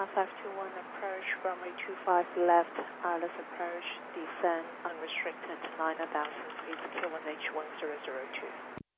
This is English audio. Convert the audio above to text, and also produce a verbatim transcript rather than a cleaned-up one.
five two one approach, runway two five left, Alice approach, descend unrestricted to nine thousand feet, Q one H one zero zero two.